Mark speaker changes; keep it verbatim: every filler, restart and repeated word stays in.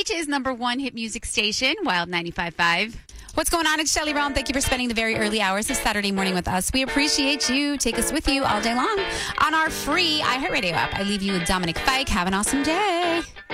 Speaker 1: Georgia's number one hit music station, Wild ninety-five point five.
Speaker 2: What's going on? It's Shelly Brown. Thank you for spending the very early hours of Saturday morning with us. We appreciate you. Take us with you all day long on our free iHeartRadio app. I leave you with Dominic Fike. Have an awesome day.